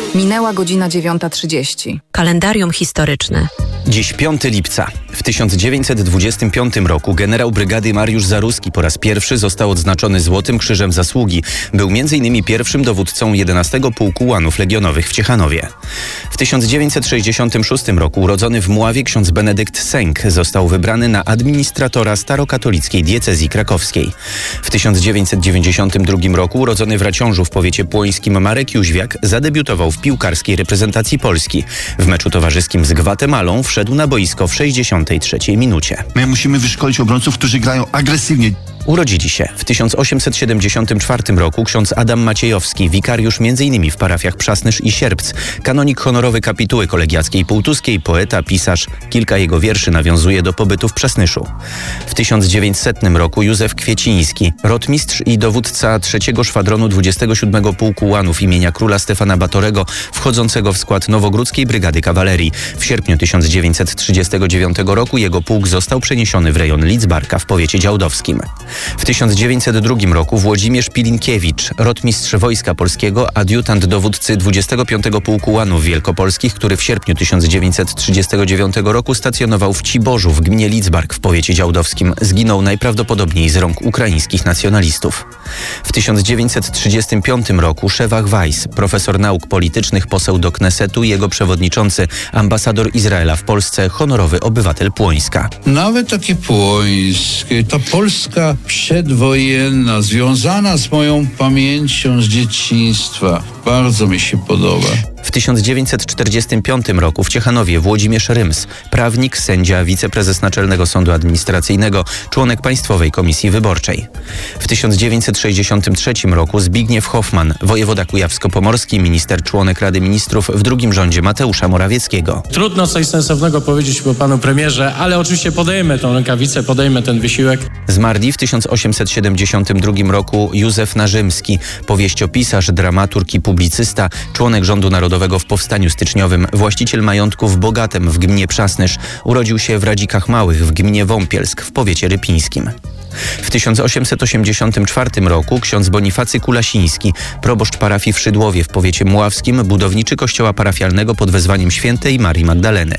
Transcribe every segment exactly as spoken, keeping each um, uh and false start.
Minęła godzina dziewiąta trzydzieści. Kalendarium historyczne. Dziś piątego lipca. W tysiąc dziewięćset dwudziestym piątym roku generał brygady Mariusz Zaruski po raz pierwszy został odznaczony Złotym Krzyżem Zasługi. Był między innymi pierwszym dowódcą jedenastego Pułku Łanów Legionowych w Ciechanowie. W tysiąc dziewięćset sześćdziesiątym szóstym roku urodzony w Mławie ksiądz Benedykt Sęk został wybrany na administratora starokatolickiej diecezji krakowskiej. W tysiąc dziewięćset dziewięćdziesiątym drugim roku urodzony w Raciążu w powiecie płońskim Marek Jóźwiak zadebiutował w piłkarskiej reprezentacji Polski. W meczu towarzyskim z Gwatemalą wszedł na boisko w sześćdziesiątej trzeciej minucie. My musimy wyszkolić obrońców, którzy grają agresywnie. Urodzili się w tysiąc osiemset siedemdziesiątym czwartym roku ksiądz Adam Maciejowski, wikariusz między innymi w parafiach Przasnysz i Sierpc, kanonik honorowy kapituły kolegiackiej półtuskiej, poeta, pisarz. Kilka jego wierszy nawiązuje do pobytu w Przasnyszu. W tysiąc dziewięćsetnym roku Józef Kwieciński, rotmistrz i dowódca trzeciego szwadronu dwudziestego siódmego Pułku Łanów imienia króla Stefana Batorego, wchodzącego w skład Nowogródzkiej Brygady Kawalerii. W sierpniu tysiąc dziewięćset trzydziestego dziewiątego roku jego pułk został przeniesiony w rejon Lidzbarka w powiecie działdowskim. W tysiąc dziewięćset drugim roku Włodzimierz Pilinkiewicz, rotmistrz Wojska Polskiego, adiutant dowódcy dwudziestego piątego Pułku Łanów Wielkopolskich, który w sierpniu tysiąc dziewięćset trzydziestego dziewiątego roku stacjonował w Ciborzu w gminie Lidzbark w powiecie działdowskim. Zginął najprawdopodobniej z rąk ukraińskich nacjonalistów. W tysiąc dziewięćset trzydziestym piątym roku Szewach Weiss, profesor nauk politycznych, poseł do Knesetu, jego przewodniczący, ambasador Izraela w Polsce, honorowy obywatel Płońska. Nawet takie płońskie, ta Polska przedwojenna, związana z moją pamięcią z dzieciństwa. Bardzo mi się podoba. W tysiąc dziewięćset czterdziestym piątym roku w Ciechanowie Włodzimierz Ryms, prawnik, sędzia, wiceprezes Naczelnego Sądu Administracyjnego, członek Państwowej Komisji Wyborczej. W tysiąc dziewięćset sześćdziesiątym trzecim roku Zbigniew Hoffman, wojewoda kujawsko-pomorski, minister, członek Rady Ministrów w drugim rządzie Mateusza Morawieckiego. Trudno coś sensownego powiedzieć po panu premierze, ale oczywiście podejmę tą rękawicę, podejmę ten wysiłek. Zmarli w tysiąc osiemset siedemdziesiątym drugim roku Józef Narzymski, powieściopisarz, dramaturg i publicysta, członek rządu narodowego w powstaniu styczniowym, właściciel majątku w Bogatem w gminie Przasnysz. Urodził się w Radzikach Małych w gminie Wąpielsk w powiecie rypińskim. W tysiąc osiemset osiemdziesiątym czwartym roku ksiądz Bonifacy Kulasiński, proboszcz parafii w Szydłowie w powiecie mławskim, budowniczy kościoła parafialnego pod wezwaniem świętej Marii Magdaleny.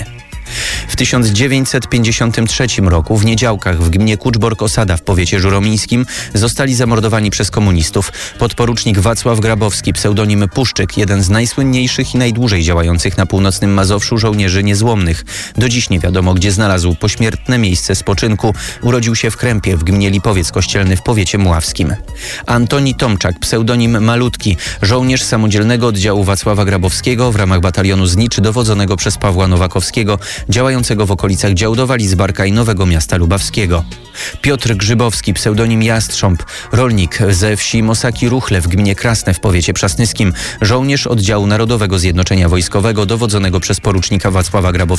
W tysiąc dziewięćset pięćdziesiątym trzecim roku w Niedziałkach w gminie Kuczbork-Osada w powiecie żuromińskim zostali zamordowani przez komunistów podporucznik Wacław Grabowski, pseudonim Puszczyk, jeden z najsłynniejszych i najdłużej działających na północnym Mazowszu żołnierzy niezłomnych. Do dziś nie wiadomo, gdzie znalazł pośmiertne miejsce spoczynku. Urodził się w Krępie w gminie Lipowiec Kościelny w powiecie mławskim. Antoni Tomczak, pseudonim Malutki, żołnierz samodzielnego oddziału Wacława Grabowskiego w ramach batalionu Znicz dowodzonego przez Pawła Nowakowskiego, działającego w okolicach Działdowa, Lidzbarka i Nowego Miasta Lubawskiego. Piotr Grzybowski, pseudonim Jastrząb, rolnik ze wsi Mosaki Ruchle w gminie Krasne w powiecie przasnyskim, żołnierz oddziału Narodowego Zjednoczenia Wojskowego dowodzonego przez porucznika Wacława Grabowskiego